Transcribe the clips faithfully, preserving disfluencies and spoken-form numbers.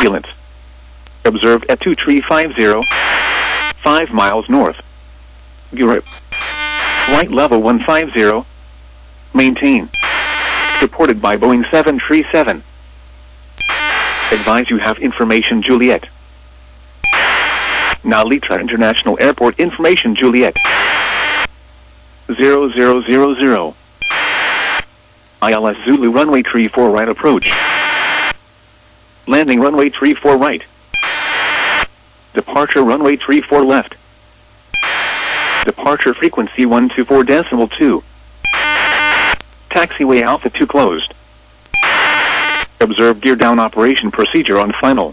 turbulence. Observed at two three five zero, five miles north. Europe. Flight level one five zero. Maintain. Reported by Boeing seven three seven. Advise you have information Juliet. Nalitra International Airport information Juliet. zero zero zero zero. I L S Zulu runway three four right approach. Landing runway three four right. Departure runway three four left. Departure frequency one two four decimal two. Taxiway Alpha two closed. Observe gear down operation procedure on final.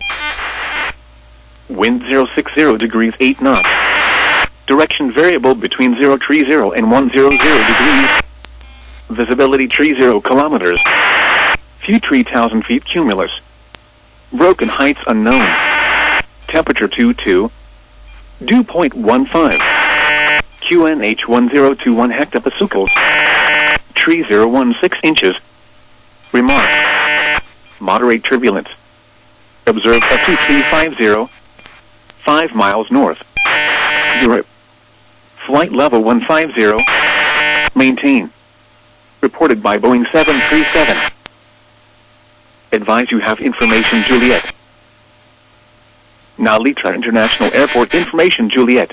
Wind zero six zero degrees eight knots. Direction variable between zero three zero and one hundred degrees. Visibility three zero kilometers. View three thousand feet cumulus. Broken heights unknown. Temperature two two. Dew point one five. Q N H one zero two one hectopascals. three thousand sixteen inches. Remark. Moderate turbulence. Observe at two three five zero. five miles north. Europe. Flight level one five zero. Maintain. Reported by Boeing seven three seven. Advise you have information Juliet. Nalitra International Airport information Juliet.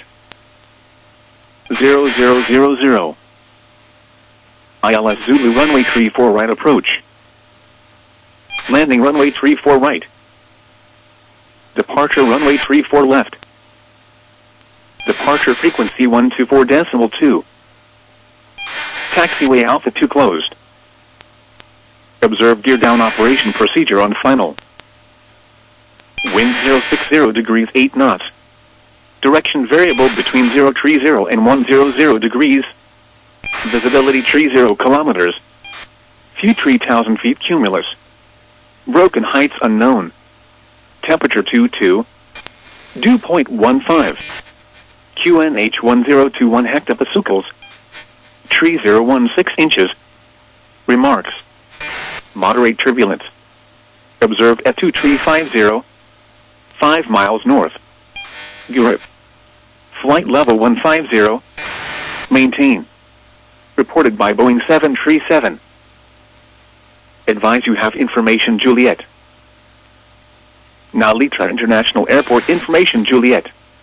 zero zero zero zero. I L S Zulu runway three four right approach. Landing runway three four right. Departure runway three four left. Departure frequency one two four decimal two. Taxiway Alpha two closed. Observe gear down operation procedure on final. Wind zero six zero degrees eight knots. Direction variable between zero three zero and one hundred degrees. Visibility three zero kilometers. View three thousand feet cumulus. Broken heights unknown. Temperature two two. Dew point one five. Q N H one zero two one hectopascals. three thousand sixteen inches. Remarks. Moderate turbulence. Observed at two three five zero. five miles north. Europe. Flight level one five zero. Maintain. Reported by Boeing seven three seven. Advise you have information Juliet. Nalitra International Airport information Juliet.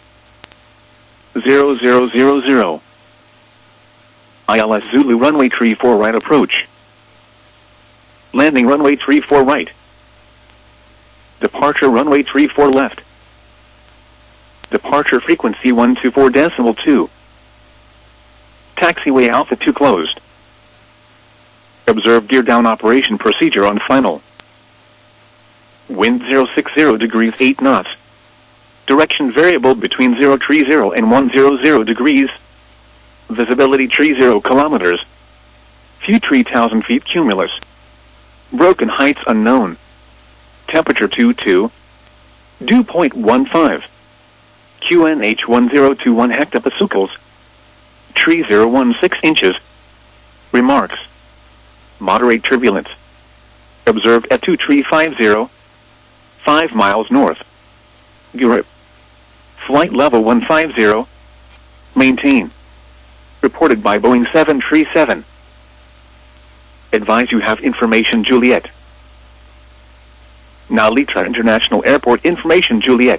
zero zero zero zero. I L S Zulu runway three four right approach. Landing runway three four right. Departure runway three four left. Departure frequency one two four decimal two. Taxiway Alpha two closed. Observe gear down operation procedure on final. Wind zero six zero degrees eight knots. Direction variable between zero three zero and one hundred degrees. Visibility three zero kilometers. View three thousand feet cumulus. Broken heights unknown. Temperature two two. Dew point one five. Q N H one zero two one hectopascals. three thousand sixteen inches. Remarks. Moderate turbulence. Observed at two three five zero. five miles north. Europe. Flight level one five zero. Maintain. Reported by Boeing seven three seven. Advise you have information Juliet. Nalitra International Airport information Juliet.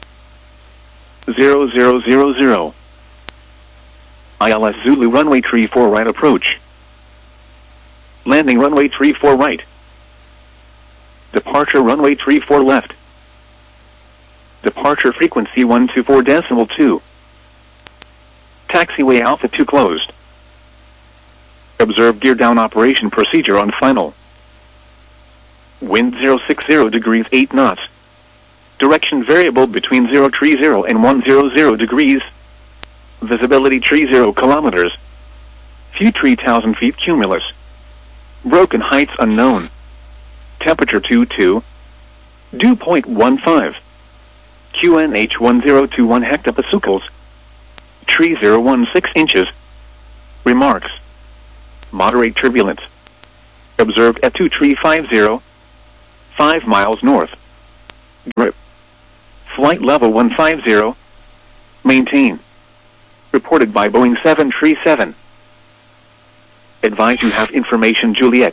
zero zero zero zero. I L S Zulu runway three four right approach. Landing runway three four right. Departure runway three four left. Departure frequency one two four decimal two. Taxiway Alpha two closed. Observe gear down operation procedure on final. Wind zero six zero degrees eight knots. Direction variable between zero three zero and one hundred degrees. Visibility three zero kilometers. View three thousand feet cumulus. Broken heights unknown. Temperature two two. Dew point one five. Q N H one zero two one hectopascals. three thousand sixteen inches. Remarks. Moderate turbulence. Observed at two three five zero. five miles north. Grip. Flight level one five zero. Maintain. Reported by Boeing seven three seven. Advise you have information Juliet.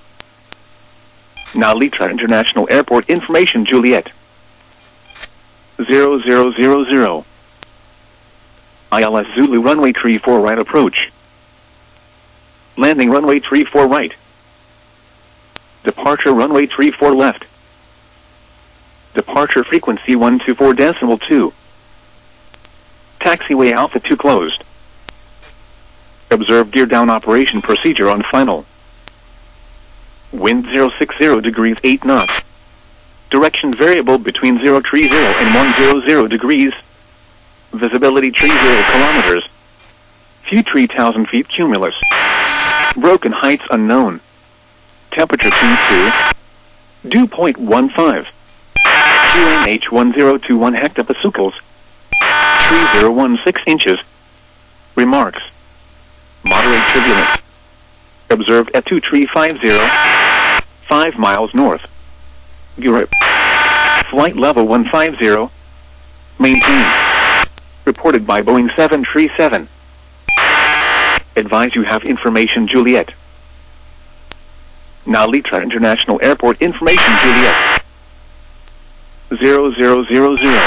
Now Litra International Airport information Juliet. zero zero zero zero. I L S Zulu runway three four right approach. Landing runway three four right. Departure runway three four left. Departure frequency one two four decimal two. Taxiway Alpha two closed. Observe gear down operation procedure on final. Wind zero six zero degrees eight knots. Direction variable between zero three zero and one hundred degrees. Visibility three zero kilometers. View three thousand feet cumulus. Broken heights unknown. Temperature two two. Dew point one five. Q N H one zero two one hectopascals. three zero one six inches. Remarks. Moderate turbulence. Observed at two three five zero. five miles north. Europe. Flight level one five zero. Maintain. Reported by Boeing seven three seven. Advise you have information Juliet. Now Litra International Airport information Juliet. zero zero zero zero.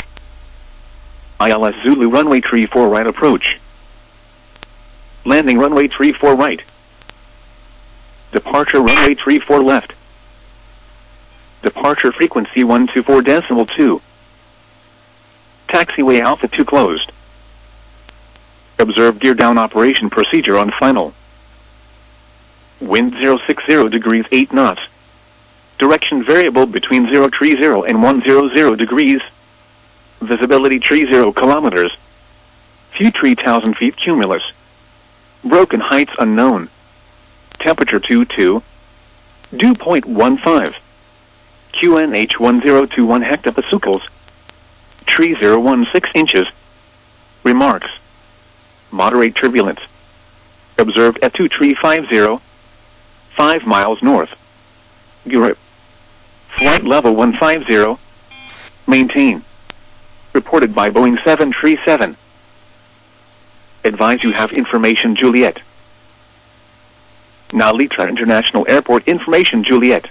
I L S Zulu runway three four right approach. Landing runway three four right. Departure runway three four left. Departure frequency one two four decimal two. Taxiway Alpha two closed. Observe gear down operation procedure on final. Wind zero six zero degrees eight knots. Direction variable between zero three zero and one hundred degrees. Visibility three zero kilometers. View three thousand feet cumulus. Broken heights unknown. Temperature two two. Dew point one five. Q N H one zero two one hectopascals. three zero one six inches. Remarks. Moderate turbulence. Observed at two three five zero. five miles north. Europe. Flight level one five zero. Maintain. Reported by Boeing seven three seven. Advise you have information Juliet. Now Litra International Airport information Juliet.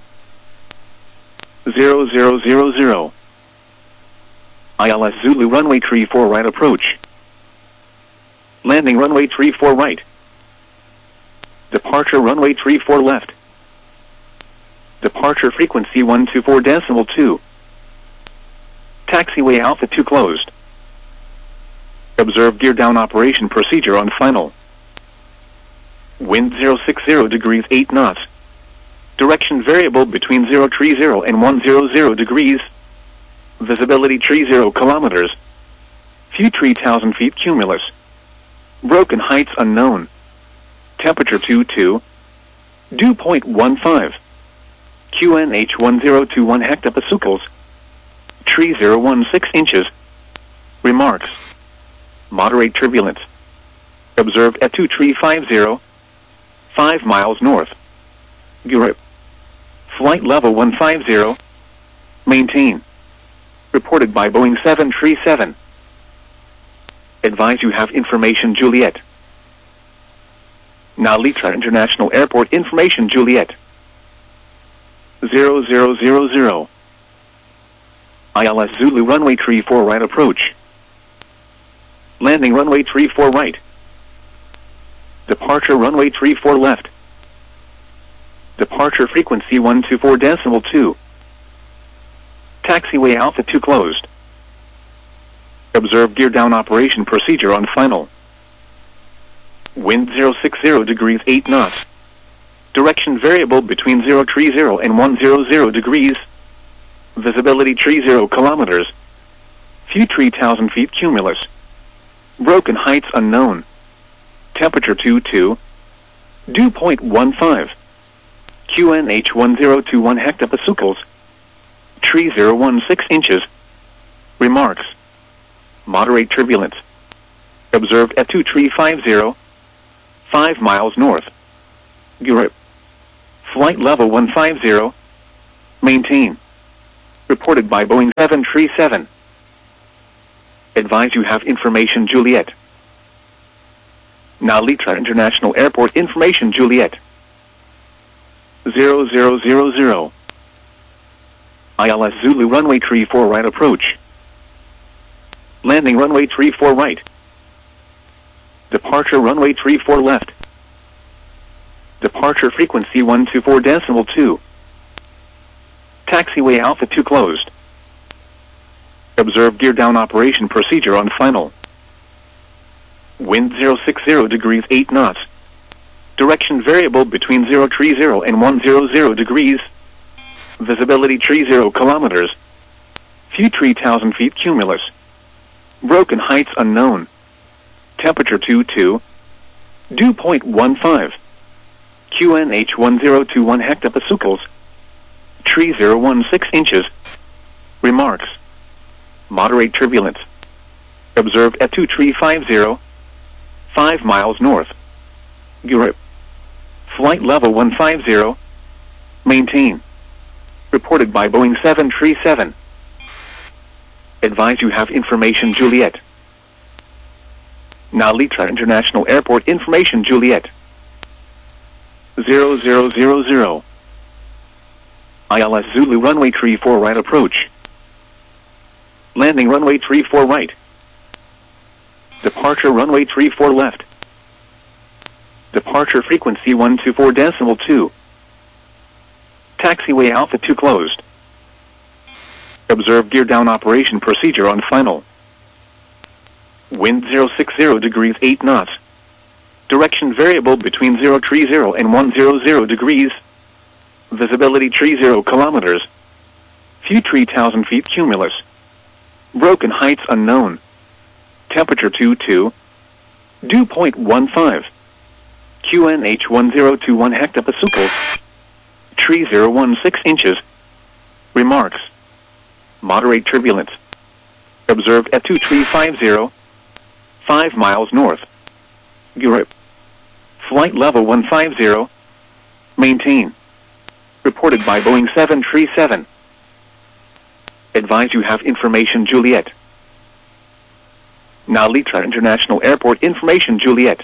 zero zero zero zero. I L S Zulu runway three four right approach. Landing runway three four right. Departure runway three four left. Departure frequency one two four decimal two. Taxiway Alpha two closed. Observe gear down operation procedure on final. Wind zero six zero degrees eight knots. Direction variable between zero three zero and one hundred degrees. Visibility three zero kilometers. View three thousand feet cumulus. Broken heights unknown. Temperature two two. Dew point one five. Q N H one zero two one hectopascals. three zero one six inches. Remarks. Moderate turbulence. Observed at two three five zero. five miles north. Europe. Flight level one five zero. Maintain. Reported by Boeing seven three seven. Advise you have information Juliet. Now Litra International Airport information Juliet. zero zero zero zero. I L S Zulu runway three four right approach. Landing runway three four right. Departure runway three four left. Departure frequency one two four decimal two. Taxiway Alpha two closed. Observe gear down operation procedure on final. Wind zero six zero degrees eight knots. Direction variable between zero three zero and one hundred degrees. Visibility three zero kilometers. View three thousand feet cumulus. Broken heights unknown. Temperature two two. Dew point one five. Q N H one zero two one hectopascals. three zero one six inches. Remarks. Moderate turbulence. Observed at two three five zero. five miles north. Europe. Flight level one five zero. Maintain. Reported by Boeing seven three seven. Advise you have information Juliet. Narita International Airport information Juliet. zero zero zero zero. I L S Zulu runway three four right approach. Landing runway three four right. Departure runway three four left. Departure frequency one two four decimal two. Taxiway Alpha two closed. Observe gear down operation procedure on final. Wind zero six zero degrees eight knots. Direction variable between zero three zero and one hundred degrees. Visibility three zero kilometers. View three thousand feet cumulus. Broken heights unknown. Temperature two two. Dew point one five. Q N H one zero two one hectopascals. three zero one six inches. Remarks. Moderate turbulence. Observed at two three five zero. five miles north. Europe. Flight level one five zero. Maintain. Reported by Boeing seven three seven. Advise you have information Juliet. Narita International Airport information Juliet. zero zero zero zero. I L S Zulu runway three four right approach. Landing runway three four right. Departure runway three four left. Departure frequency one two four decimal two. Taxiway Alpha two closed. Observe gear down operation procedure on final. Wind zero six zero degrees eight knots. Direction variable between zero three zero and one hundred degrees. Visibility three zero kilometers. View three thousand feet cumulus. Broken heights unknown. Temperature two two. Dew point one five. Q N H one zero two one hectopascals. three zero one six inches. Remarks. Moderate turbulence. Observed at two three five zero. five miles north. Europe. Flight level one five zero. Maintain. Reported by Boeing seven three seven. Advise you have information Juliet. Narita International Airport information Juliet.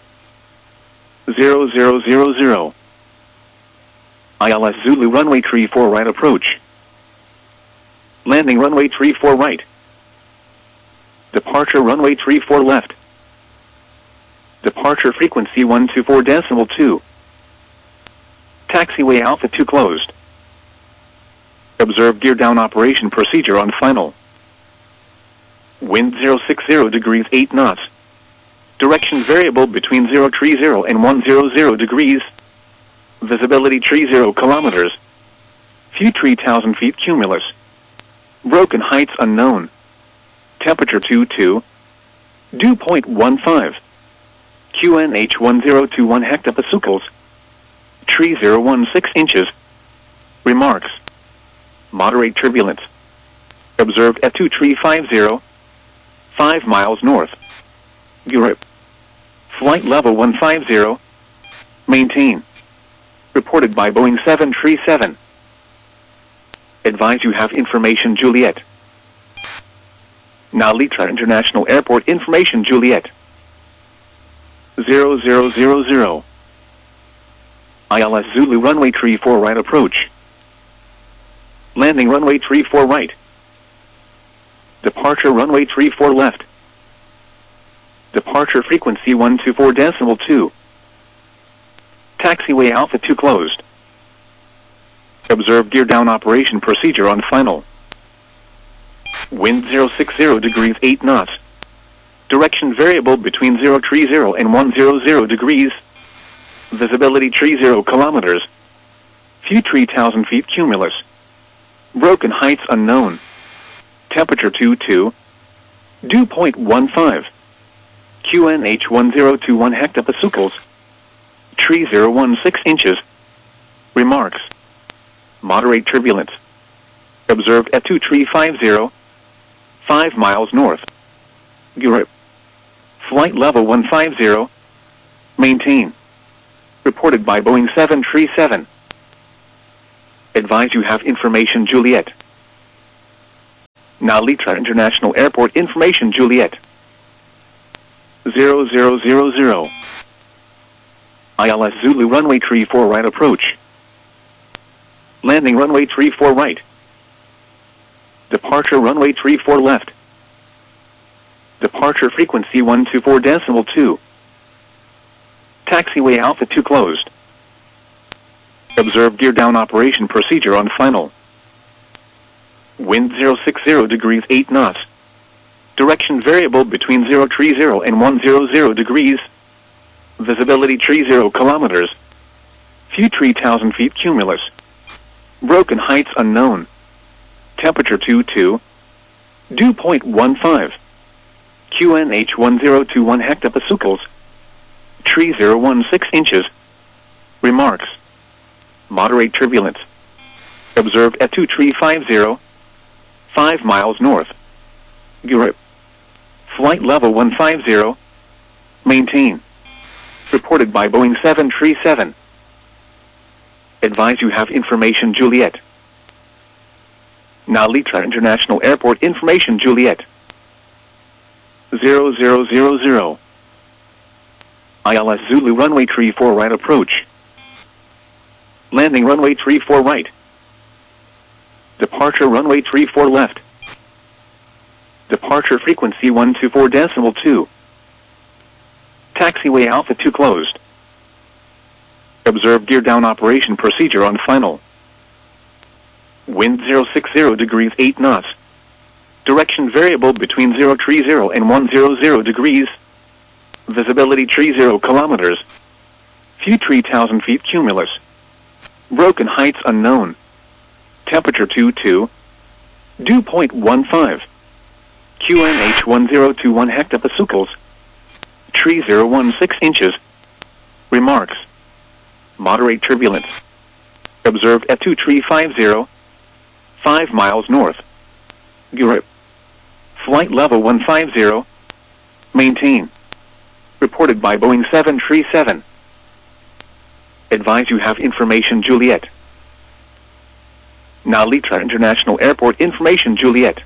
zero zero zero zero. I L S Zulu runway three four right approach. Landing runway three four right. Departure runway three four left. Departure frequency one two four decimal two. Taxiway Alpha two closed. Observe gear down operation procedure on final. Wind zero six zero degrees eight knots. Direction variable between zero three zero and one hundred degrees. Visibility three zero kilometers. View three thousand feet cumulus. Broken heights unknown. Temperature two two. Dew point one five. Q N H one zero two one hectopascals. three zero one six inches. Remarks. Moderate turbulence. Observed at two three five zero. five miles north. Europe. Flight level one five zero. Maintain. Reported by Boeing seven three seven. Advise you have information Juliet. Narita International Airport information Juliet. zero zero zero zero. I L S Zulu runway three four right approach. Landing runway three four right. Departure runway three four left. Departure frequency one two four decimal two. Taxiway Alpha two closed. Observe gear down operation procedure on final. Wind zero six zero degrees eight knots. Direction variable between zero three zero and one hundred degrees. Visibility three zero kilometers. View three thousand feet cumulus. Broken heights unknown. Temperature two two. Dew point one five. Q N H one zero two one hectopascals. three zero one six inches. Remarks. Moderate turbulence. Observed at two three five zero. five miles north. Europe. Flight level one five zero. Maintain. Reported by Boeing seven three seven. Advise you have information Juliet. Now Litra International Airport information Juliet. zero zero zero zero. I L S Zulu runway three four right approach. Landing runway three four right. Departure runway three four left. Departure frequency one two four decimal two. Taxiway Alpha two closed. Observe gear down operation procedure on final. Wind zero six zero degrees eight knots. Direction variable between zero three zero and one hundred degrees. Visibility three zero kilometers. View three thousand feet cumulus. Broken heights unknown. Temperature two two. Dew point one five. Q N H one zero two one hectopascals. three zero one six inches. Remarks. Moderate turbulence. Observe at two three five zero. five miles north. Europe. Flight level one five zero. Maintain. Reported by Boeing seven three seven. Advise you have information Juliet. Now Litra International Airport information Juliet. zero zero zero zero. I L S Zulu runway three four right approach. Landing runway three four right. Departure runway three four left. Departure frequency one two four decimal two. Taxiway Alpha two closed. Observe gear down operation procedure on final. Wind zero six zero degrees eight knots. Direction variable between zero three zero and one hundred degrees. Visibility three zero kilometers. View three thousand feet cumulus. Broken heights unknown. Temperature two two. Dew point one five. Q N H one zero two one hectopascals. three zero one six inches. Remarks. Moderate turbulence. Observed at two three five zero. five miles north. Europe. Flight level one five zero. Maintain. Reported by Boeing seven three seven. Advise you have information Juliet. Now Litra International Airport information Juliet.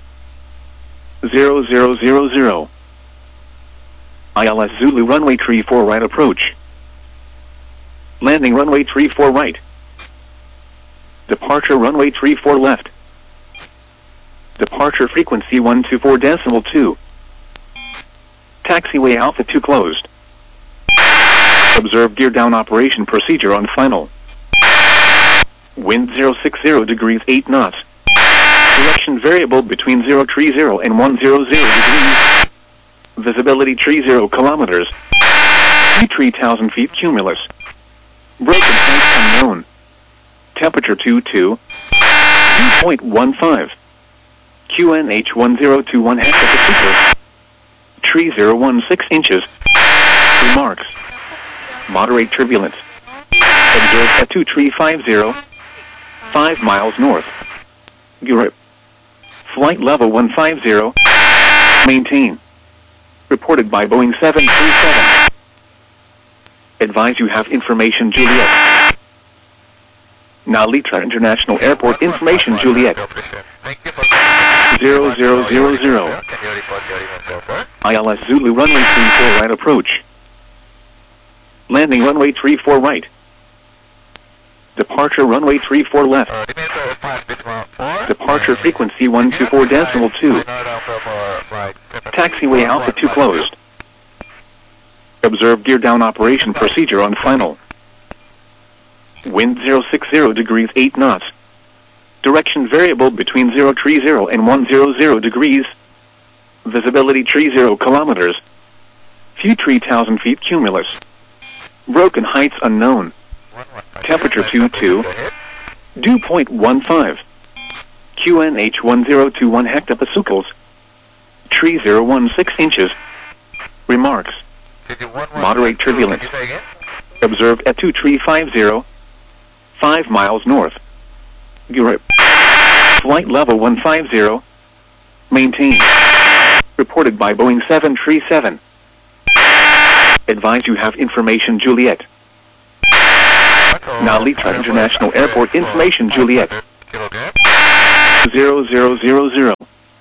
zero zero zero zero. I L S Zulu runway three four right approach. Landing runway three four right. Departure runway three four left. Departure frequency one two four decimal two. Taxiway Alpha two closed. Observe gear down operation procedure on final. Wind zero six zero degrees eight knots. Direction variable between zero three zero and one hundred degrees. Visibility three zero kilometers. View three thousand feet cumulus. Broken heights unknown. Temperature two two. Dew point one five. Q N H one zero two one hectopascals. three zero one six inches. Remarks. Moderate turbulence. Observed at two three five zero. five miles north. Europe. Flight level one five zero. Maintain. Reported by Boeing seven three seven. Advise you have information Juliet. Now Litra International Airport information Juliet. zero zero zero zero. I L S Zulu runway three four right approach. Landing runway three four right. Departure runway three four left. Departure frequency one two four decimal two. Taxiway Alpha two closed. Observe gear down operation procedure on final. Wind zero six zero degrees eight knots. Direction variable between zero three zero and one hundred degrees. Visibility three zero kilometers. View three thousand feet cumulus. Broken heights unknown. Temperature two two. Dew point one five. Q N H one zero two one hectopascals. three zero one six inches. Remarks. Moderate turbulence. Observed at two three five zero. five miles north. Europe. Flight level one five zero. Maintain. Reported by Boeing seven three seven. Advise you have information Juliet. Now Litra International Airport information Juliet. zero zero zero zero.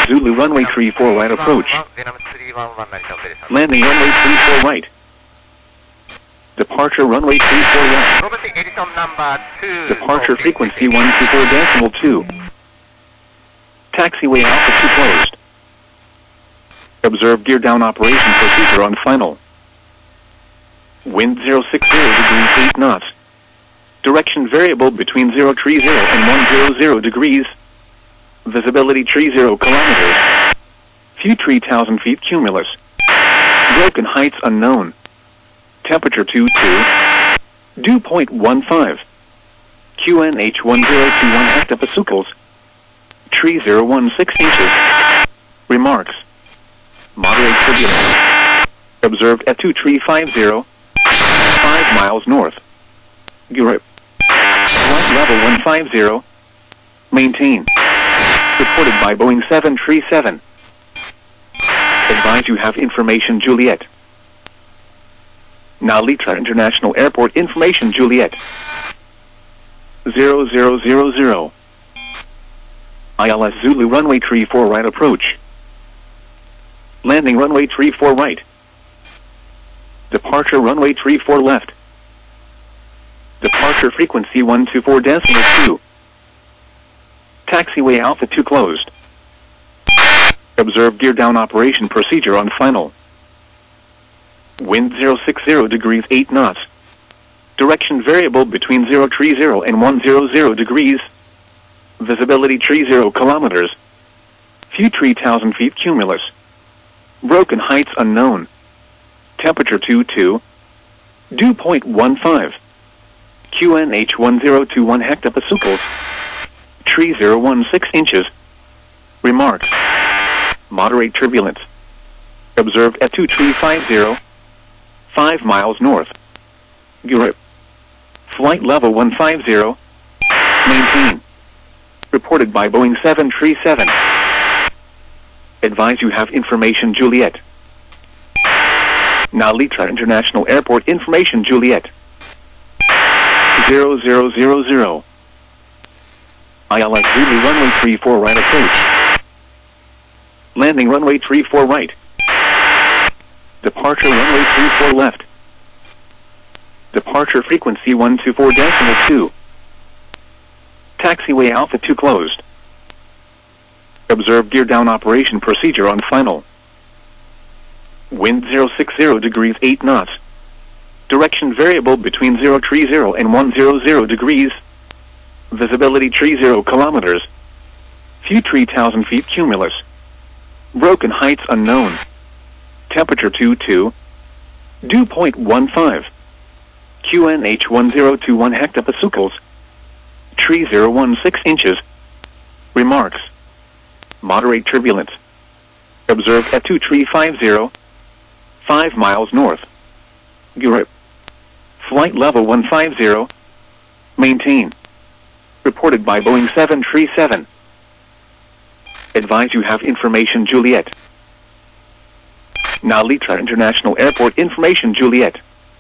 Zulu runway three four right approach. Landing runway three four right. Departure runway three four left. Robertson Edison number two. Departure frequency one two four decimal two. Taxiway Alpha two closed. Observe gear down operation procedure on final. Wind zero six zero degrees eight knots. Direction variable between zero three zero and one zero zero degrees. Visibility three zero kilometers. Few three thousand feet cumulus. Broken heights unknown. Temperature two two. Dew point one five. Q N H one zero two one hectopascals. three zero one six inches. Remarks. Moderate turbulence. Observed at two three five zero. five miles north. Europe. Flight level one five zero. Maintain. Reported by Boeing seven three seven. Advise you have information Juliet. Narita International Airport information Juliet. zero zero zero zero. I L S Zulu runway three four right approach. Landing runway three four right. Departure runway three four left. Departure frequency one two four decimal two. Taxiway Alpha two closed. Observe gear down operation procedure on final. Wind zero six zero degrees eight knots. Direction variable between zero three zero and one zero zero degrees. Visibility three zero kilometers. Few three thousand feet cumulus. Broken heights unknown. Temperature two two. Dew point one five. Q N H one zero two one hectopascals. three zero one six inches. Remarks. Moderate turbulence. Observed at two three five zero. five miles north. Europe. Flight level one five zero. Maintain. Reported by Boeing seven three seven. Advise you have information Juliet. Narita International Airport information Juliet. zero zero zero zero. I L S Zulu runway three four right approach. Landing runway three four right. Departure runway three four left. Departure frequency one two four decimal two. Taxiway Alpha two closed. Observe gear down operation procedure on final. Wind zero six zero degrees eight knots. Direction variable between zero three zero and one zero zero degrees. Visibility three zero kilometers. Few three thousand feet cumulus. Broken heights unknown. Temperature two two. Dew point one five. Q N H one zero two one hectopascals. three zero one six inches. Remarks. Moderate turbulence. Observed at two three five zero. five miles north. Europe. Flight level one five zero. Maintain. Reported by Boeing seven three seven. Advise you have information Juliet. Narita International Airport information Juliet.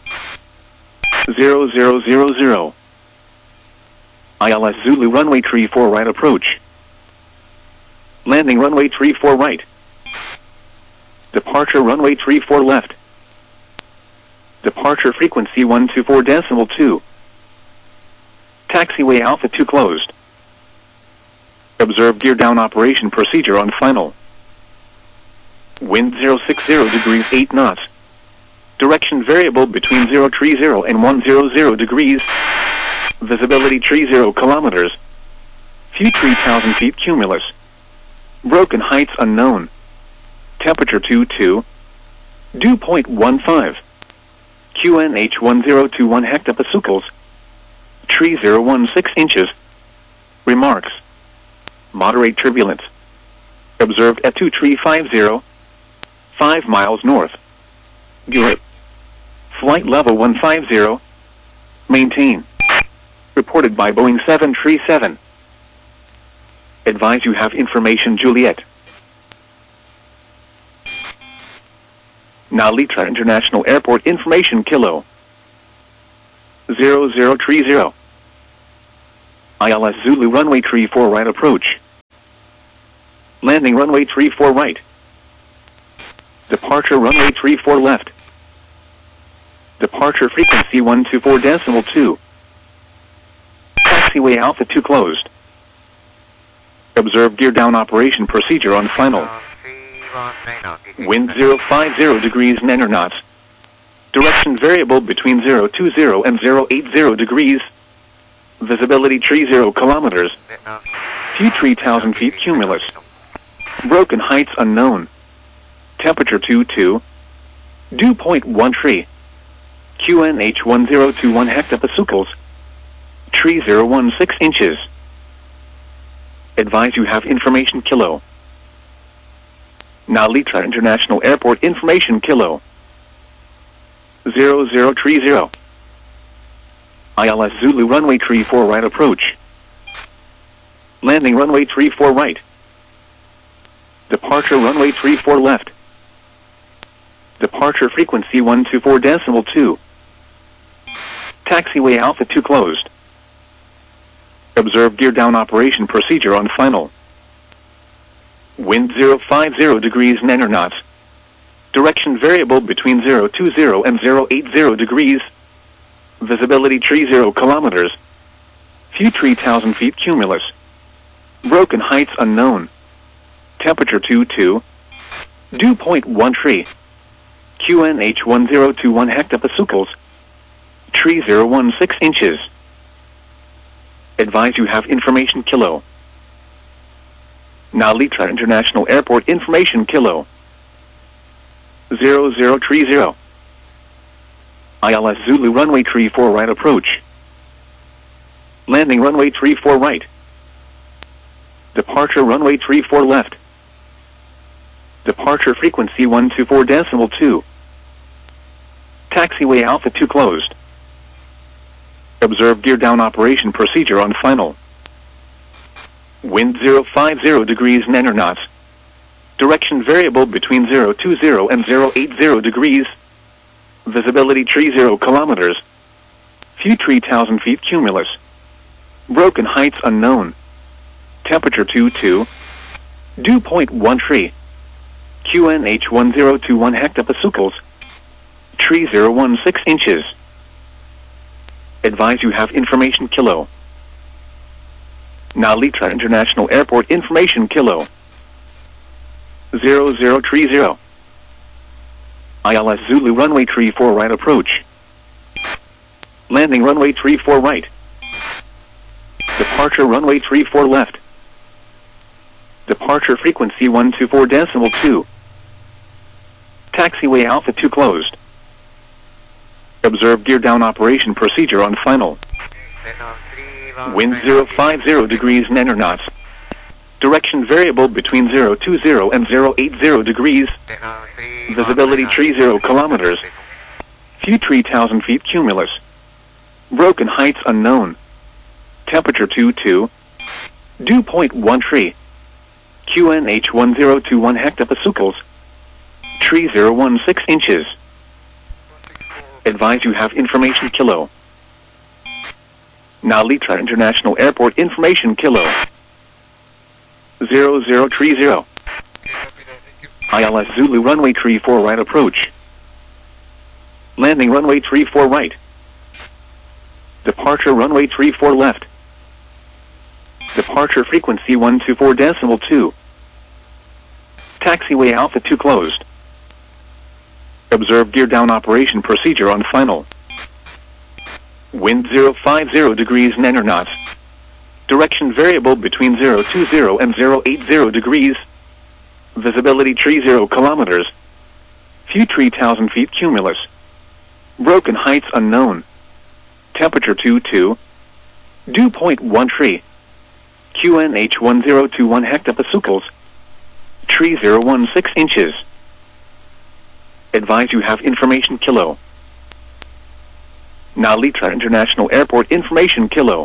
zero zero zero zero. I L S Zulu runway three four right approach. Landing runway three four right. Departure runway three four left. Departure frequency one two four decimal two. Taxiway Alpha two closed. Observe gear down operation procedure on final. Wind zero six zero degrees eight knots. Direction variable between zero three zero and one zero zero degrees. Visibility three zero kilometers. Few three thousand feet cumulus. Broken heights unknown. Temperature two two. Dew point one five. Q N H one zero two one hectopascals. three zero one six inches. Remarks. Moderate turbulence. Observed at two three five zero. five miles north. Europe. Flight level one five zero. Maintain. Reported by Boeing seven three seven. Advise you have information Juliet. Narita International Airport information Kilo. zero zero three zero. I L S Zulu runway three four right approach. Landing runway three four right. Departure runway three four left. Departure frequency one two four decimal two. Taxiway Alpha two closed. Observe gear down operation procedure on final. Wind zero five zero degrees nine knots. Direction variable between zero two zero and zero eight zero degrees. Visibility three zero kilometers. View three thousand feet cumulus. Broken heights unknown. Temperature two two. Dew point one three. Q N H one zero two one hectopascals. three zero one six inches. Advise you have information kilo. Nalitra International Airport information kilo. zero zero three zero. I L S Zulu runway three four right approach. Landing runway three four right. Departure runway three four left. Departure frequency one two four decimal two. Taxiway Alpha two closed. Observe gear down operation procedure on final. Wind zero five zero degrees nine knots. Direction variable between zero two zero and zero eight zero degrees. Visibility three zero kilometers. View three thousand feet cumulus. Broken heights unknown. Temperature two two. Dew point one three. Q N H one zero two one hectopascals. three zero one six inches. Advise you have information kilo. Nalitra International Airport information kilo. zero zero three zero. I L S Zulu runway three four right approach. Landing runway three four right. Departure runway three four left. Departure frequency one two four decimal two. Taxiway Alpha two closed. Observe gear down operation procedure on final. Wind zero five zero degrees nine knots. Direction variable between zero two zero and zero eight zero degrees. Visibility three zero kilometers. View three thousand feet cumulus. Broken heights unknown. Temperature two two. Dew point one three. Q N H one zero two one hectopascals. three zero one six inches. Advise you have information kilo. Nalitra International Airport information kilo. zero zero three zero. I L S Zulu runway three four right approach. Landing runway three four right. Departure runway three four left. Departure frequency one two four decimal two. Taxiway Alpha two closed. Observe gear down operation procedure on final. Wind zero five zero degrees nine knots. Direction variable between zero two zero and zero eight zero degrees. Visibility three zero kilometers. View three thousand feet cumulus. Broken heights unknown. Temperature two two. Dew point one three. Q N H one zero two one hectopascals. three zero one six inches. Advise you have information kilo. Nalitra International Airport information kilo. zero zero three zero. I L S Zulu runway three four right approach. Landing runway three four right. Departure runway three four left. Departure frequency one two four decimal two. Taxiway Alpha two closed. Observe gear down operation procedure on final. Wind zero five zero degrees nine knots. Direction variable between zero two zero and zero eight zero degrees. Visibility three zero kilometers. View three thousand feet cumulus. Broken heights unknown. Temperature two two. Dew point one three. Q N H one zero two one hectopascals. three zero one six inches. Advise you have information kilo. Nalitra International Airport information kilo.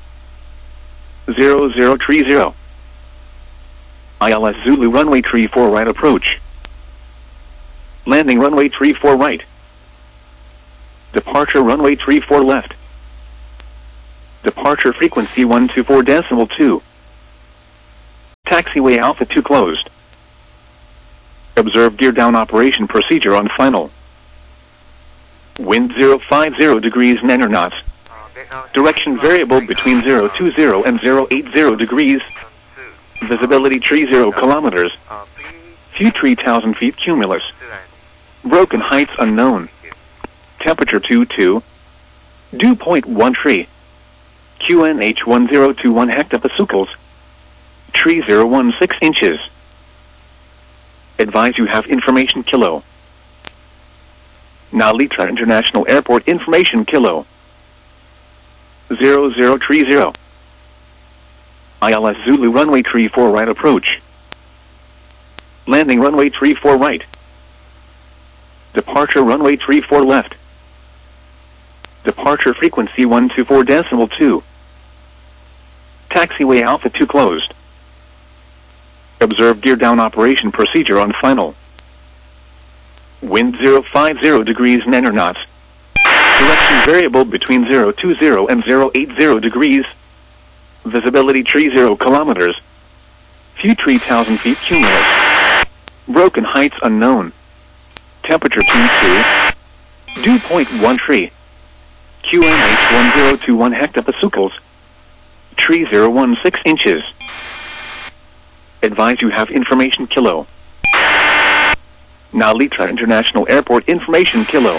zero zero three zero. I L S Zulu runway three four right approach. Landing runway three four right. Departure runway three four left. Departure frequency one two four decimal two. Taxiway Alpha two closed. Observe gear down operation procedure on final. Wind zero five zero degrees niner knots. Direction variable between zero two zero and zero eight zero degrees. Visibility three zero kilometers. View three thousand feet cumulus. Broken heights unknown. Temperature two two. Dew point one three. Q N H one zero two one hectopascals. three zero one six inches. Advise you have information kilo. Now Litra International Airport information kilo. zero zero three zero. I L S Zulu runway three four right approach. Landing runway three four right. Departure runway three four left. Departure frequency one two four decimal two. Taxiway Alpha two closed. Observe gear down operation procedure on final. Wind zero five zero degrees niner knots. Direction variable between zero two zero and zero eight zero degrees. Visibility three zero kilometers. View three thousand feet cumulus. Broken heights unknown. Temperature two two. Dew point one three. Q N H one zero two one hectopascals. three zero one six inches. Advise you have information kilo. Now Litra International Airport information kilo.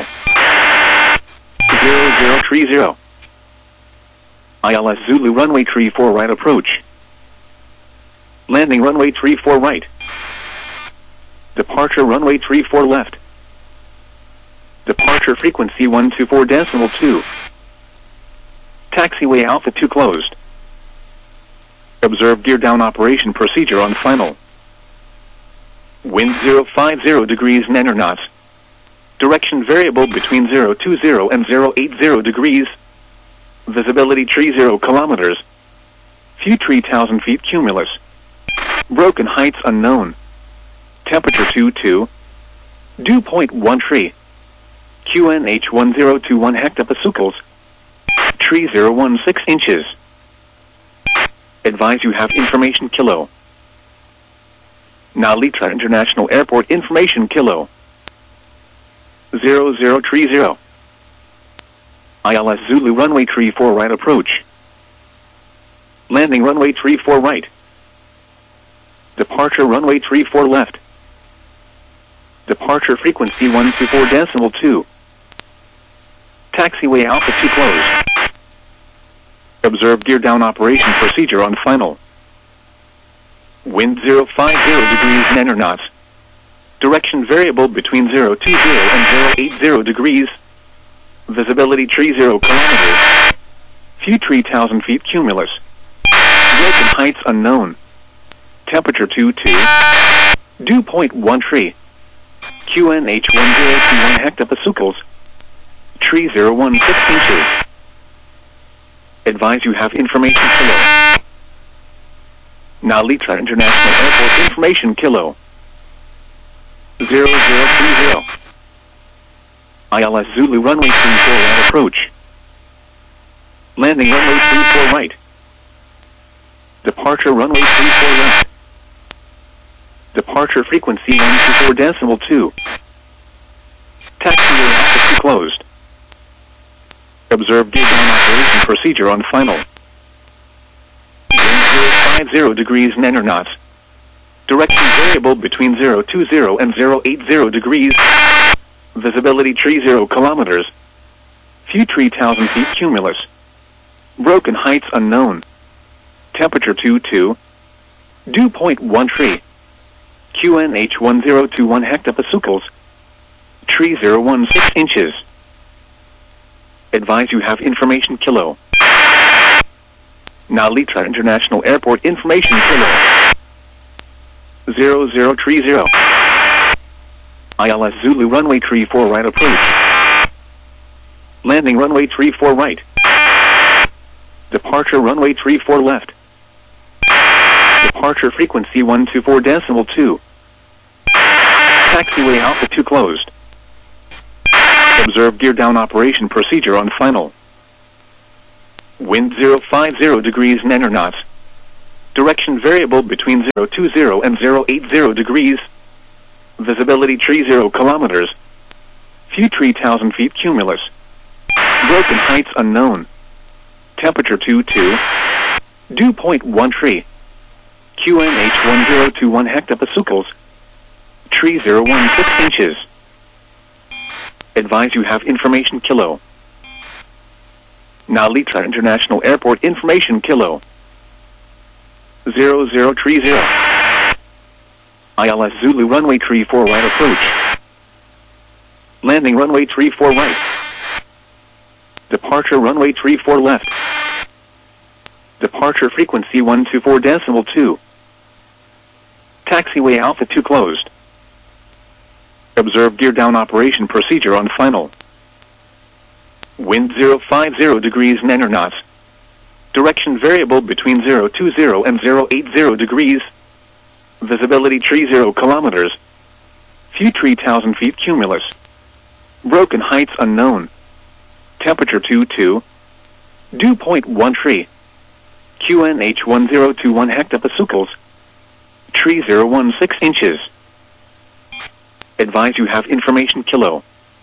zero zero three zero. I L S Zulu runway three four right approach. Landing runway three four right. Departure runway three four left. Departure frequency one two four decimal two. Taxiway Alpha two closed. Observe gear down operation procedure on final. Wind zero five zero degrees niner knots. Direction variable between zero two zero and zero eight zero degrees. Visibility three zero kilometers. View three thousand feet cumulus. Broken heights unknown. Temperature two two. Dew point one three. Q N H one zero two one hectopascals. three zero one six inches. Advise you have information kilo. Now Litra International Airport information kilo. zero zero three zero. I L S Zulu runway three four right approach. Landing runway three four right. Departure runway three four left. Departure frequency one two four decimal two. Taxiway Alpha two closed. Observe gear down operation procedure on final. Wind zero five zero degrees niner knots. Direction variable between zero two zero and zero eight zero degrees. Visibility three zero kilometers. View three thousand feet cumulus. Broken heights unknown. Temperature two two. Dew point one three. Q N H one zero two one hectopascals. three zero one six inches. Advise you have information kilo. Now Litra International Airport information kilo. zero zero three zero. I L S Zulu runway three four right approach. Landing runway three four right. Departure runway three four left. Departure frequency one two four decimal two. Taxiway Alpha two closed. Observe gear down operation procedure on final. Wind zero five zero degrees niner knots. Direction variable between zero two zero and zero eight zero degrees. Visibility three zero kilometers. View three thousand feet cumulus. Broken heights unknown. Temperature two two. Dew point one three. Q N H one zero two one hectopascals. three zero one six inches. Advise you have information kilo. Now Litra International Airport information kilo. zero zero three zero. I L S Zulu runway three four right approach. Landing runway three four right. Departure runway three four left. Departure frequency one two four decimal two. Taxiway Alpha two closed. Observe gear down operation procedure on final. Wind zero five zero degrees niner knots. Direction variable between zero two zero and zero eight zero degrees. Visibility tree zero kilometers. View three thousand feet cumulus. Broken heights unknown. Temperature two two. Dew point one tree. Q N H one zero two one hectopascals. Tree zero one six inches. Advise you have information kilo. Nalita International Airport information kilo. Zero zero three zero. I L S Zulu runway three four right approach. Landing runway three four right. Departure runway three four left. Departure frequency one two four decimal two. Taxiway Alpha two closed. Observe gear down operation procedure on final. Wind zero five zero degrees nine knots. Direction variable between zero two zero and zero eight zero degrees. Visibility three zero kilometers. View three thousand feet cumulus. Broken heights unknown. Temperature two two. Dew point one tree. Q N H one zero two one hectopascals. Tree zero one six inches. Advise you have information kilo.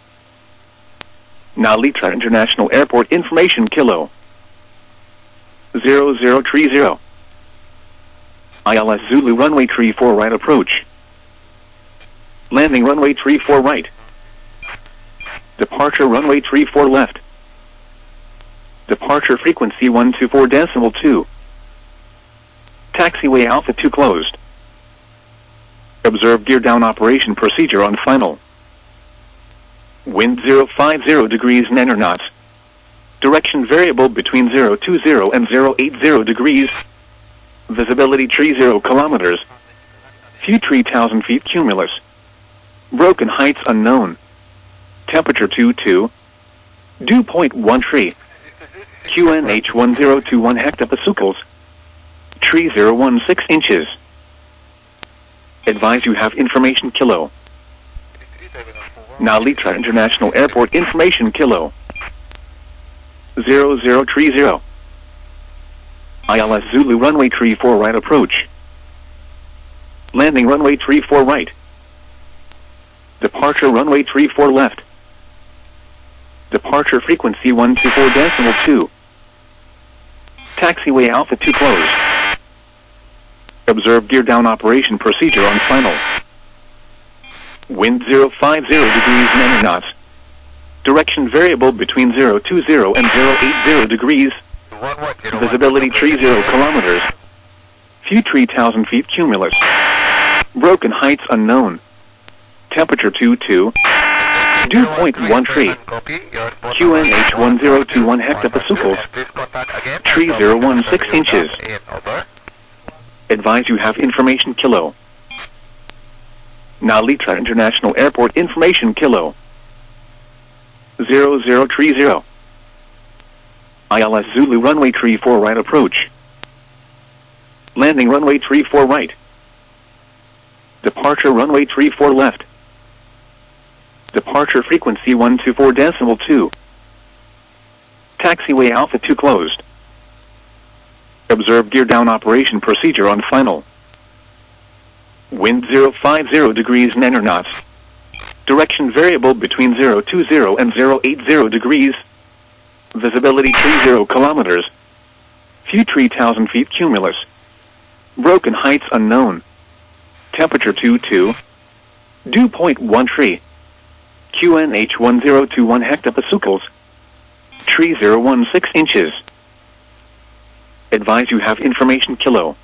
Nalita International Airport information kilo. Zero zero three zero. I L S Zulu runway three four right approach. Landing runway three four right. Departure runway three four left. Departure frequency one two four decimal two. Taxiway Alpha two closed. Observe gear down operation procedure on final. Wind zero five zero degrees nine knots. Direction variable between zero two zero and zero eight zero degrees. Visibility three zero kilometers. View three thousand feet cumulus. Broken heights unknown. Temperature two two. Dew point one tree. Q N H one zero two one hectopascals. Tree zero one six inches. Advise you have information kilo. Nalita International Airport information kilo. Zero zero three zero. I L S Zulu runway three four right approach. Landing runway three four right. Departure runway three four left. Departure frequency one two four decimal two. Taxiway Alpha two closed. Observe gear down operation procedure on final. Wind zero five zero degrees nine knots. Direction variable between zero two zero and zero eight zero degrees. Visibility three zero kilometers. View three thousand feet cumulus. Broken heights unknown. Temperature two two. Dew point one tree. Q N H one zero two one hectopascals. Tree zero one six inches. Advise you have information kilo. Nalita International Airport information kilo. Zero zero three zero. I L S Zulu runway three four right approach. Landing runway three four right. Departure runway three four left. Departure frequency one two four decimal two. Taxiway Alpha two closed. Observe gear down operation procedure on final. Wind zero five zero degrees nine knots. Direction variable between zero two zero and zero eight zero degrees. Visibility three zero kilometers. View three thousand feet cumulus. Broken heights unknown. Temperature two two. Dew point one tree. Q N H one zero two one hectopascals. Tree zero one six inches. Advise you have information kilo.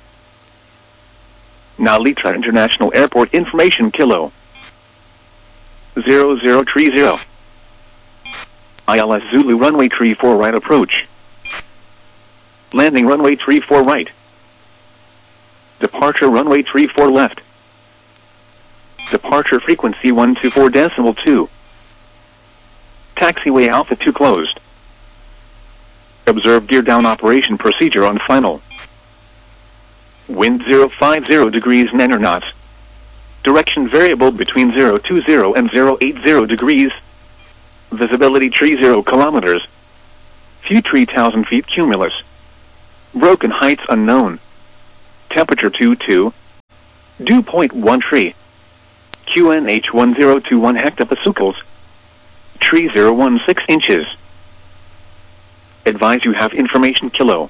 Nalita International Airport information kilo. Zero zero three zero. I L S Zulu runway three four right approach. Landing runway three four right. Departure runway three four left. Departure frequency one two four decimal two. Taxiway Alpha two closed. Observe gear down operation procedure on final. Wind zero five zero degrees nine knots. Direction variable between zero two zero and zero eight zero degrees. Visibility three zero kilometers. View three thousand feet cumulus. Broken heights unknown. Temperature two two. Dew point one tree. Q N H one zero two one hectopascals. Tree zero one six inches. Advise you have information kilo.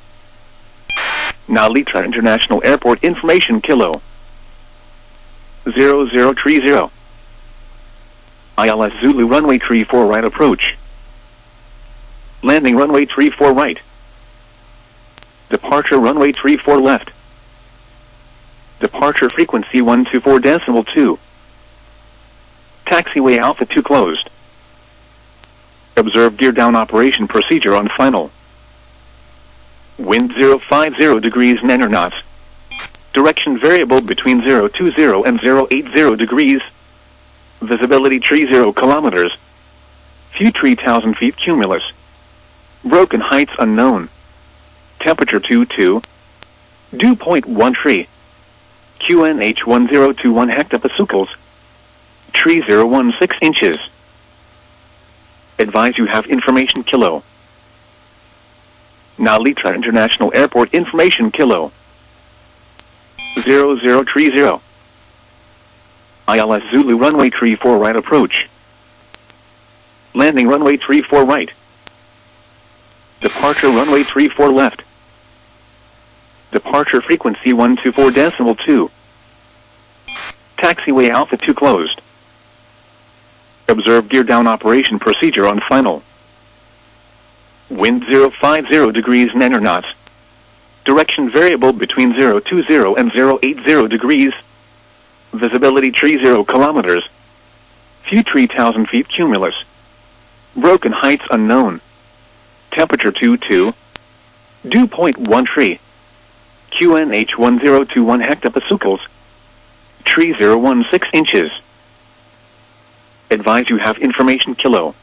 Nalitra International Airport information kilo. zero zero three zero. I L S Zulu runway three four right approach. Landing runway three four right. Departure runway three four left. Departure frequency one two four decimal two. Taxiway Alpha two closed. Observe gear down operation procedure on final. Wind zero five zero degrees nine knots. Direction variable between zero two zero and zero eight zero degrees. Visibility three zero kilometers. View three thousand feet cumulus. Broken heights unknown. Temperature two two. Dew point one tree. Q N H one zero two one hectopascals. Tree zero one six inches. Advise you have information kilo. Nalitra International Airport information kilo. zero zero three zero. I L S Zulu runway three four right approach. Landing runway three four right. Departure runway three four left. Departure frequency one two four decimal two. Taxiway Alpha two closed. Observe gear down operation procedure on final. Wind zero five zero degrees nine knots. Direction variable between zero two zero and zero eight zero degrees. Visibility three zero kilometers. View three thousand feet cumulus. Broken heights unknown. Temperature two two. Dew point one tree. Q N H one zero two one hectopascals. Tree zero one six inches. Advise you have information kilo.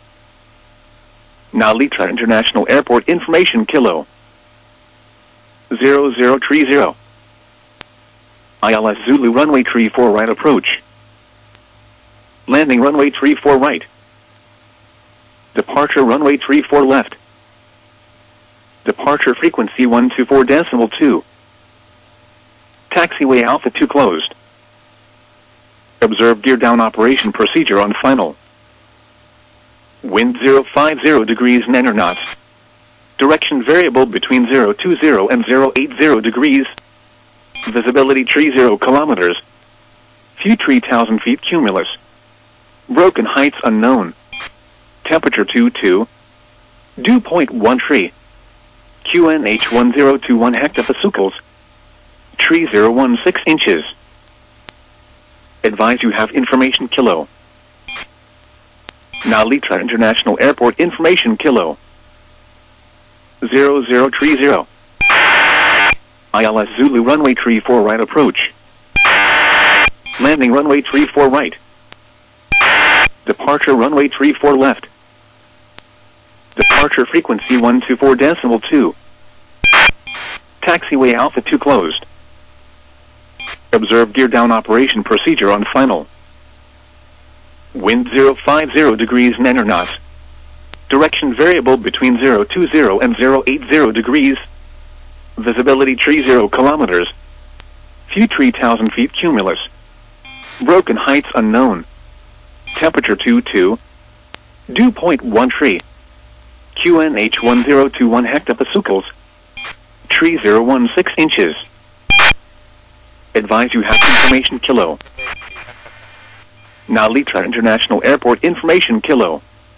Nalitra International Airport information kilo. zero zero three zero. I L S Zulu runway three four right approach. Landing runway three four right. Departure runway three four left. Departure frequency one two four decimal two. Taxiway Alpha two closed. Observe gear down operation procedure on final. Wind zero five zero degrees nine knots. Direction variable between zero two zero and zero eight zero degrees. Visibility three zero kilometers. View three thousand feet cumulus. Broken heights unknown. Temperature two two. Dew point one tree. Q N H one zero two one hectopascals. Tree zero one six inches. Advise you have information kilo. Nalitra International Airport information kilo. zero zero three zero. I L S Zulu runway three four right approach. Landing runway three four right. Departure runway three four left. Departure frequency one two four decimal two. Taxiway Alpha two closed. Observe gear down operation procedure on final. Wind zero five zero degrees nine knots. Direction variable between zero two zero and zero eight zero degrees. Visibility three zero kilometers. View three thousand feet cumulus. Broken heights unknown. Temperature two two. Dew point one tree. Q N H one zero two one hectopascals. Tree zero one six inches. Advise you have information kilo. Nalitra International Airport information kilo.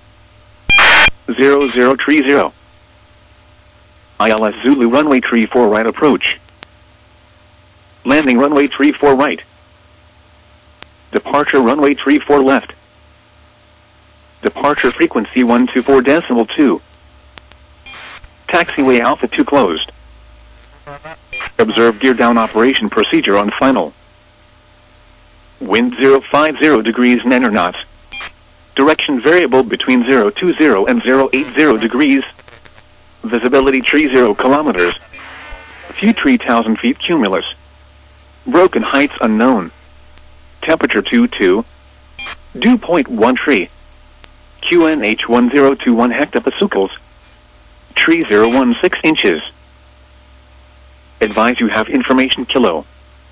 zero zero three zero. I L S Zulu runway three four right approach. Landing runway three four right. Departure runway three four left. Departure frequency one two four decimal two. Taxiway Alpha two closed. Observe gear down operation procedure on final. Wind zero five zero degrees nine knots. Direction variable between zero two zero and zero eight zero degrees. Visibility three zero kilometers. View three thousand feet cumulus. Broken heights unknown. Temperature two two. Dew point one tree. Q N H one zero two one hectopascals. Tree zero one six inches. Advise you have information kilo.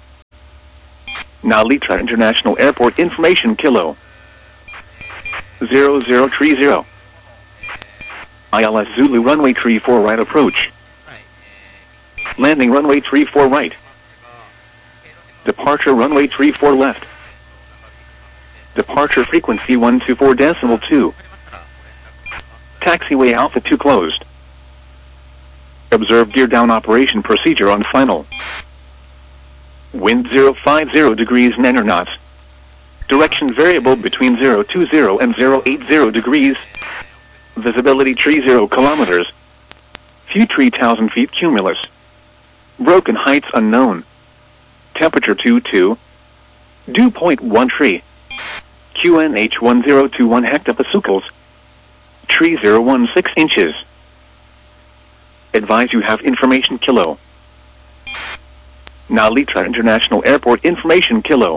Nalita International Airport information kilo. zero zero three zero. I L S Zulu runway three four right approach. Landing runway three four right. Departure runway three four left. Departure frequency one two four decimal two. Taxiway Alpha two closed. Observe gear down operation procedure on final. Wind zero five zero degrees nine knots. Direction variable between zero two zero and zero eight zero degrees. Visibility three zero kilometers. View three thousand feet cumulus. Broken heights unknown. Temperature two two. Dew point one three. Q N H one zero two one hectopascals. three zero one six inches. Advise you have information kilo. Nalita International Airport information kilo.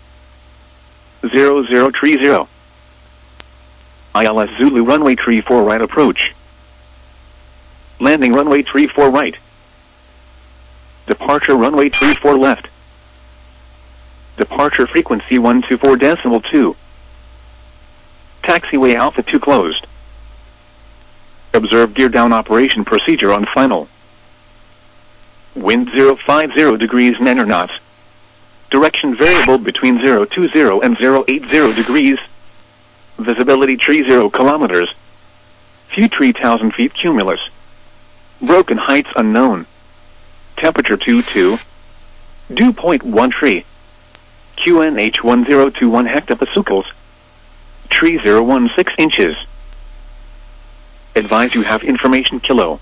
zero zero three zero. I L S Zulu runway three four right approach. Landing runway three four right. Departure runway three four left. Departure frequency one two four decimal two. Taxiway Alpha two closed. Observe gear down operation procedure on final. Wind zero five zero degrees nine knots. Direction variable between zero two zero and zero eight zero degrees. Visibility three zero kilometers. View three thousand feet cumulus. Broken heights unknown. Temperature two two. Dew point one three. Q N H one zero two one hectopascals. three zero one six inches. Advise you have information kilo.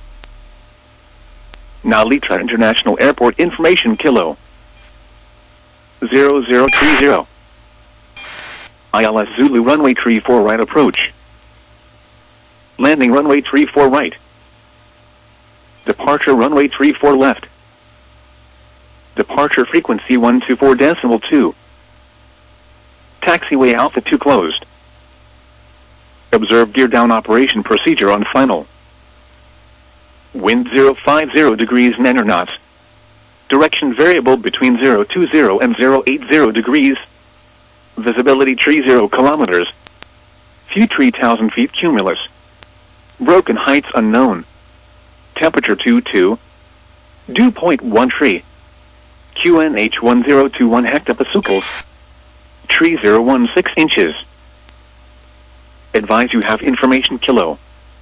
Nalita International Airport information kilo. zero zero three zero. I L S Zulu runway three four right approach. Landing runway three four right. Departure runway three four left. Departure frequency one two four decimal two. Taxiway Alpha two closed. Observe gear down operation procedure on final. Wind zero five zero degrees nine knots. Direction variable between zero two zero and zero eight zero degrees. Visibility three zero kilometers. View three thousand feet cumulus. Broken heights unknown. Temperature two two. Dew point one three. Q N H one zero two one hectopascals. three zero one six inches. Advise you have information kilo.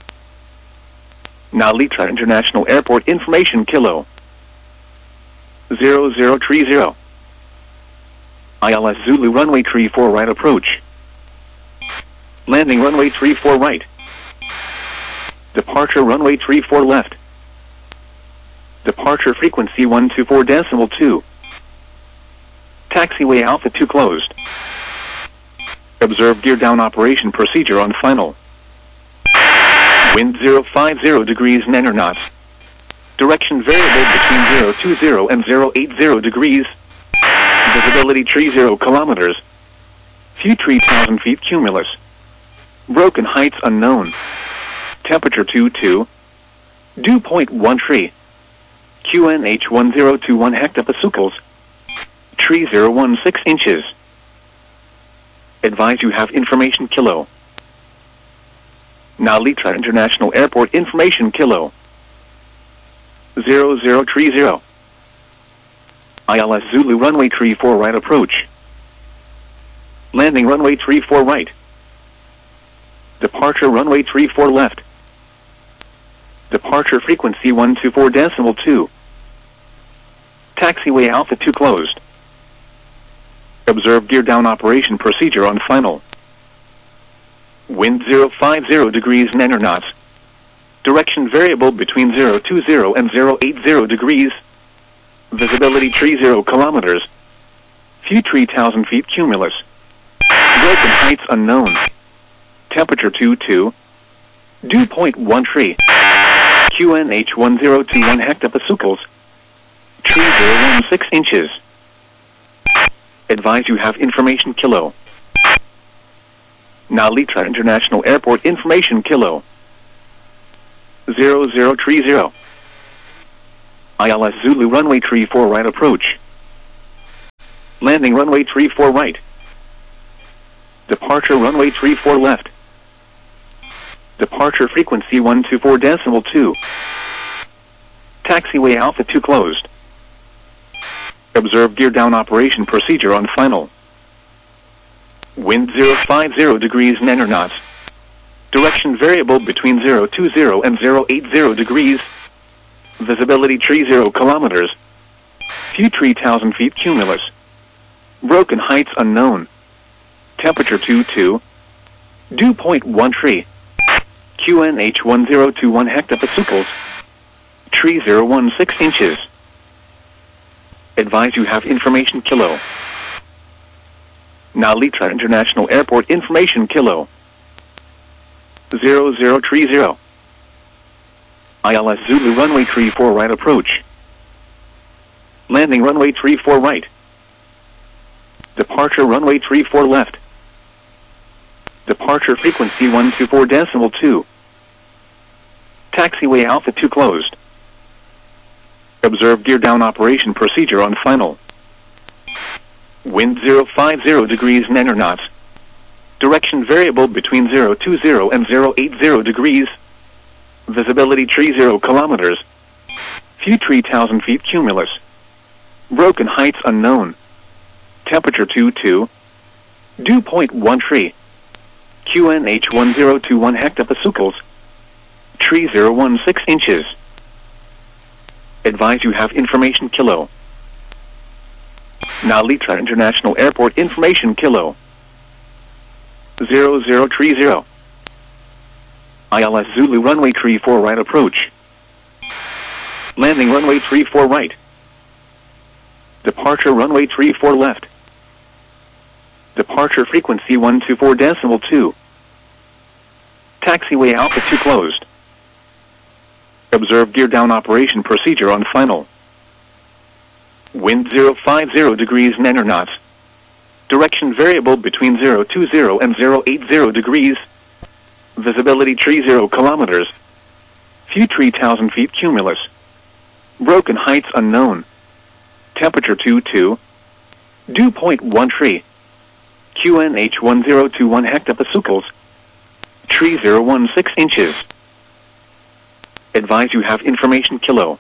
Nalita International Airport information kilo. zero zero three zero. I L S Zulu runway three four right approach. Landing runway three four right. Departure runway three four left. Departure frequency one two four decimal two. Taxiway Alpha two closed. Observe gear down operation procedure on final. Wind zero five zero degrees nine knots. Direction variable between zero two zero and zero eight zero degrees. Visibility three zero kilometers. View three thousand feet cumulus. Broken heights unknown. Temperature two two. Dew point one three. Q N H one zero two one hectopascals. three zero one six inches. Advise you have information kilo. Nalita International Airport information kilo. zero zero three zero. I L S Zulu runway three four right approach. Landing runway three four right. Departure runway three four left. Departure frequency one two four decimal two. Taxiway Alpha two closed. Observe gear down operation procedure on final. Wind zero five zero degrees nine knots. Direction variable between zero two zero and zero eight zero degrees. Visibility three zero kilometers. View three thousand feet cumulus. Broken heights unknown. Temperature two two. Dew point one three. Q N H one zero two one hectopascals. three zero one six inches. Advise you have information kilo. Nalita International Airport information kilo. zero zero three zero. I L S Zulu runway three four right approach. Landing runway three four right. Departure runway three four left. Departure frequency one two four decimal two. Taxiway Alpha two closed. Observe gear down operation procedure on final. Wind zero five zero degrees nine knots. Direction variable between zero two zero and zero eight zero degrees. Visibility three zero kilometers. View three thousand feet cumulus. Broken heights unknown. Temperature two two. Dew point one three. Q N H one zero two one hectopascals. three zero one six inches. Advise you have information kilo. Nalitra International Airport information kilo. zero zero three zero. I L S Zulu runway three four right approach. Landing runway three four right. Departure runway three four left. Departure frequency one two four decimal two. Taxiway Alpha two closed. Observe gear down operation procedure on final. Wind zero five zero degrees nine knots. Direction variable between zero two zero and zero eight zero degrees. Visibility three zero kilometers. View three thousand feet cumulus. Broken heights unknown. Temperature two two. Dew point one three. Q N H one zero two one hectopascals. three zero one six inches. Advise you have information kilo. Nalitra International Airport information kilo. zero zero three zero. I L S Zulu runway three four right approach. Landing runway three four right. Departure runway three four left. Departure frequency one two four decimal two. Taxiway Alpha two closed. Observe gear down operation procedure on final. Wind zero five zero degrees nine knots. Direction variable between zero two zero and zero eight zero degrees. Visibility three zero kilometers. View three thousand feet cumulus. Broken heights unknown. Temperature two two. Dew point one three. Q N H one zero two one hectopascals. three zero one six inches. Advise you have information kilo.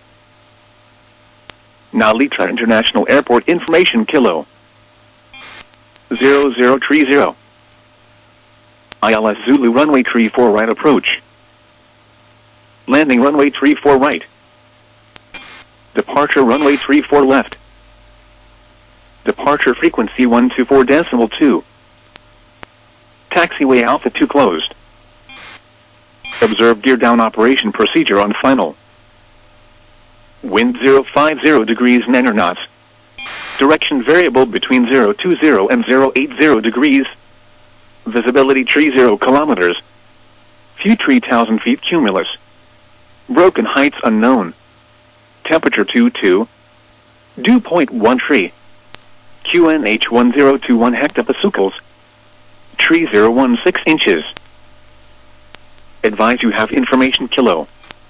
Nalitra International Airport information kilo. zero zero three zero. I L S Zulu runway three four right approach. Landing runway three four right. Departure runway three four left. Departure frequency one two four decimal two. Taxiway Alpha two closed. Observe gear down operation procedure on final. Wind zero five zero degrees nine knots. Direction variable between zero two zero and zero eight zero degrees. Visibility three zero kilometers. View three thousand feet cumulus. Broken heights unknown. Temperature two two. Dew point one three. Q N H one zero two one hectopascals. three zero one six inches. Advise you have information kilo.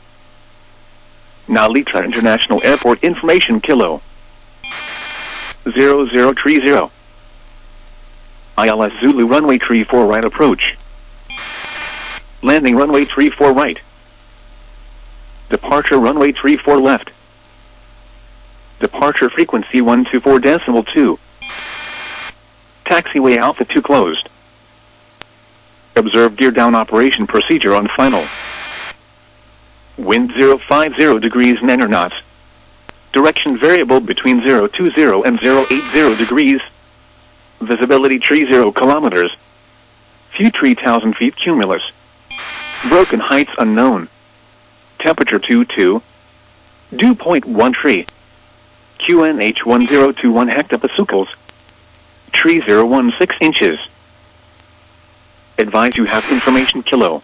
Nalitra International Airport information kilo. zero zero three zero. I L S Zulu runway three four right approach. Landing runway three four right. Departure runway three four left. Departure frequency one two four decimal two. Taxiway Alpha two closed. Observe gear down operation procedure on final. Wind zero five zero degrees nine knots. Direction variable between zero two zero and zero eight zero degrees. Visibility three zero kilometers. View three thousand feet cumulus. Broken heights unknown. Temperature two two. Dew point one three. Q N H one zero two one hectopascals. three zero one six inches. Advise you have information kilo.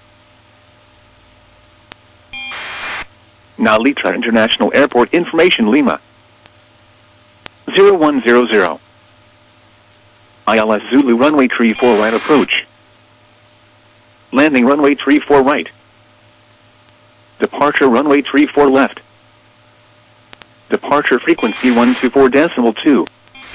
Nalitra International Airport information Lima. zero one zero zero. I L S Zulu runway three four right approach. Landing runway three four right. Departure runway three four left. Departure frequency one two four decimal two.